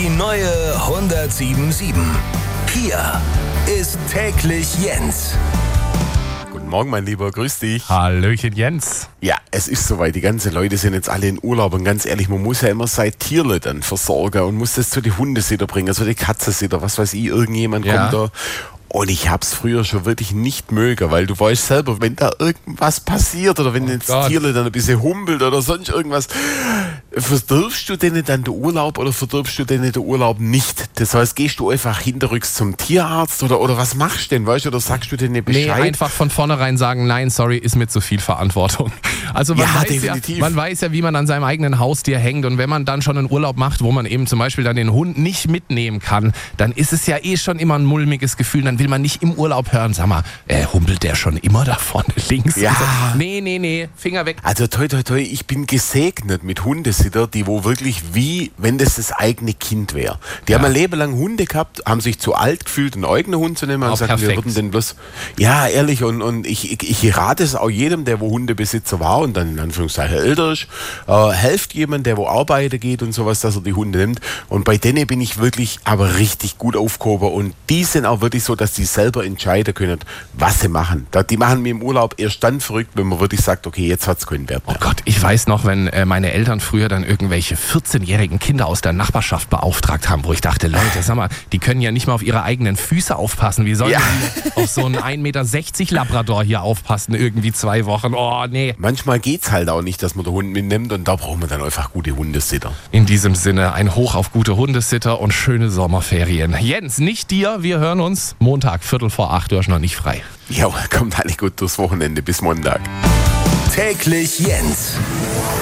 Die neue 107.7. Hier ist täglich Jens. Guten Morgen, mein Lieber, grüß dich. Hallöchen, Jens. Ja, es ist soweit. Die ganzen Leute sind jetzt alle in Urlaub und ganz ehrlich, man muss ja immer sein Tierle dann versorgen und muss das zu den Hundesitter bringen, also die Katzesitter, was weiß ich, irgendjemand kommt da. Und ich hab's früher schon wirklich nicht mögen, weil du weißt selber, wenn da irgendwas passiert oder wenn das Tierle dann ein bisschen humpelt oder sonst irgendwas, verdirbst du denen dann den Urlaub oder verdirbst du denen den Urlaub nicht? Das heißt, gehst du einfach hinterrücks zum Tierarzt oder was machst du denn, weißt du, oder sagst du denen Bescheid? Nee, einfach von vornherein sagen, nein, sorry, ist mir zu viel Verantwortung. Also man weiß ja, wie man an seinem eigenen Haustier hängt, und wenn man dann schon einen Urlaub macht, wo man eben zum Beispiel dann den Hund nicht mitnehmen kann, dann ist es ja schon immer ein mulmiges Gefühl, dann will man nicht im Urlaub hören, sag mal, humpelt der schon immer da vorne links? Ja. So, nee, Finger weg. Also toi, ich bin gesegnet mit Hundesitter, die wo wirklich wie, wenn das eigene Kind wäre. Die haben ein Leben lang Hunde gehabt, haben sich zu alt gefühlt, einen eigenen Hund zu nehmen und gesagt, wir würden den bloß, ja ehrlich, und ich rate es auch jedem, der wo Hundebesitzer war und dann in Anführungszeichen älter ist, helft jemand, der wo arbeiten geht und sowas, dass er die Hunde nimmt, und bei denen bin ich wirklich aber richtig gut aufgehoben, und die sind auch wirklich so, dass die selber entscheiden können, was sie machen. Die machen mir im Urlaub erst dann verrückt, wenn man wirklich sagt, okay, jetzt hat es keinen Wert mehr. Oh Gott, ich weiß noch, wenn meine Eltern früher dann irgendwelche 14-jährigen Kinder aus der Nachbarschaft beauftragt haben, wo ich dachte, Leute, sag mal, die können ja nicht mal auf ihre eigenen Füße aufpassen. Wie sollen die auf so einen 1,60 Meter Labrador hier aufpassen, irgendwie 2 Wochen? Oh, nee. Manchmal geht's halt auch nicht, dass man den Hund mitnimmt, und da braucht man dann einfach gute Hundesitter. In diesem Sinne ein Hoch auf gute Hundesitter und schöne Sommerferien. Jens, nicht dir, wir hören uns Montag, 7:45, du hast noch nicht frei. Ja, kommt alle gut durchs Wochenende, bis Montag. Täglich Jens.